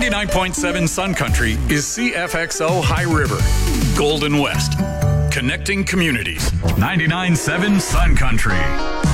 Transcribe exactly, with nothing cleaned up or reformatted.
ninety-nine point seven Sun Country is C F X O High River, Golden West, connecting communities. ninety-nine point seven Sun Country.